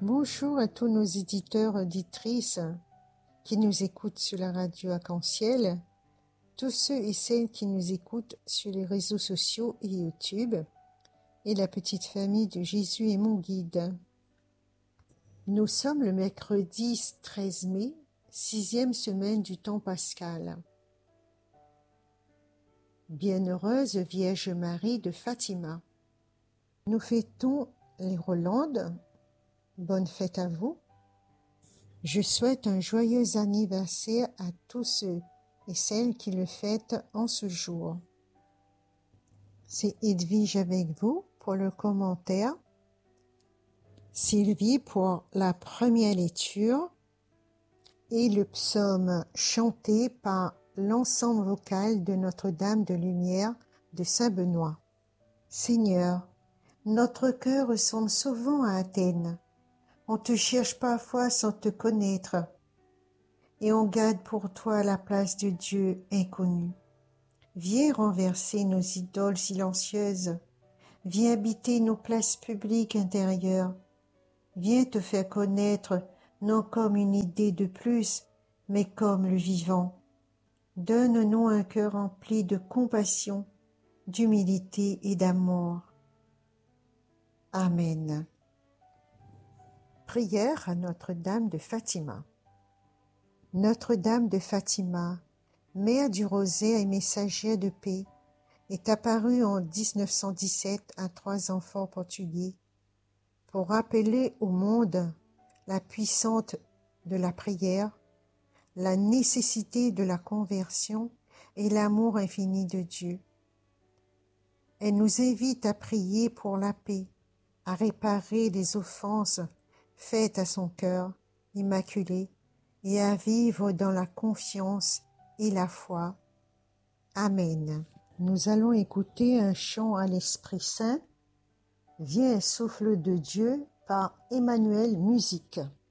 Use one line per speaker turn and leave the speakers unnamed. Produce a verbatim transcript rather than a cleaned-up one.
Bonjour à tous nos éditeurs, auditrices qui nous écoutent sur la radio Arc-en-Ciel, tous ceux et celles qui nous écoutent sur les réseaux sociaux et YouTube, et la petite famille de Jésus est mon guide. Nous sommes le mercredi treize mai, sixième semaine du temps pascal. Bienheureuse Vierge Marie de Fatima. Nous fêtons les Rolandes. Bonne fête à vous. Je souhaite un joyeux anniversaire à tous ceux et celles qui le fêtent en ce jour. C'est Edwige avec vous pour le commentaire, Sylvie pour la première lecture et le psaume chanté par l'ensemble vocal de Notre-Dame de Lumière de Saint-Benoît. Seigneur, notre cœur ressemble souvent à Athènes. On te cherche parfois sans te connaître, et on garde pour toi la place de Dieu inconnu. Viens renverser nos idoles silencieuses, viens habiter nos places publiques intérieures, viens te faire connaître non comme une idée de plus, mais comme le vivant. Donne-nous un cœur rempli de compassion, d'humilité et d'amour. Amen. Prière à Notre-Dame de Fatima. Notre-Dame de Fatima, mère du rosaire et messagère de paix, est apparue en mille neuf cent dix-sept à trois enfants portugais pour rappeler au monde la puissance de la prière, la nécessité de la conversion et l'amour infini de Dieu. Elle nous invite à prier pour la paix, à réparer les offenses faites à son cœur immaculé et à vivre dans la confiance et la foi. Amen. Nous allons écouter un chant à l'Esprit Saint, Viens souffle de Dieu par Emmanuel Musique.